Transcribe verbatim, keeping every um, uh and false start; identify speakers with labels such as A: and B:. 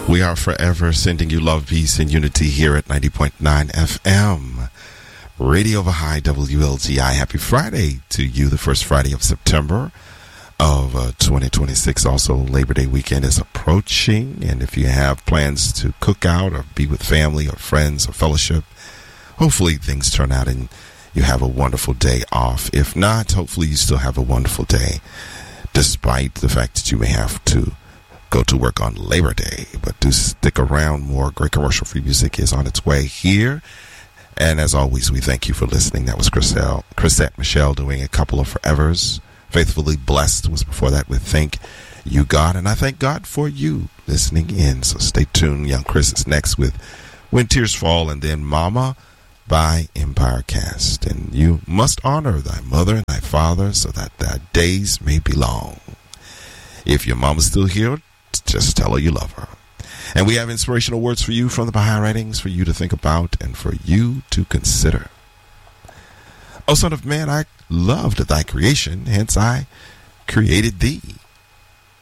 A: We are forever sending you love, peace, and unity here at ninety point nine F M. Radio Baha'i W L G I. Happy Friday to you, the first Friday of September of uh, twenty twenty-six. Also, Labor Day weekend is approaching, and if you have plans to cook out or be with family or friends or fellowship, hopefully things turn out and you have a wonderful day off. If not, hopefully you still have a wonderful day, despite the fact that you may have to go to work on Labor Day. But do stick around. More great commercial-free music is on its way here. And as always, we thank you for listening. That was Chriselle, Chrisette Michelle doing a couple of forevers. Faithfully Blessed was before that with Thank You, God. And I thank God for you listening in. So stay tuned. Young Chris is next with When Tears Fall, and then Mama by Empire Cast. And you must honor thy mother and thy father so that thy days may be long. If your mama's still here, just tell her you love her. And we have inspirational words for you from the Baha'i writings for you to think about and for you to consider. O Son of Man, I loved thy creation, hence I created thee.